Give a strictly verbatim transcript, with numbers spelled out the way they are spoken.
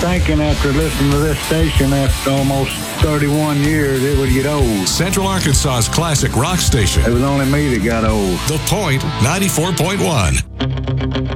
thinking after listening to this station after almost thirty-one years, it would get old. Central Arkansas's classic rock station. It was only me that got old. The Point ninety-four point one.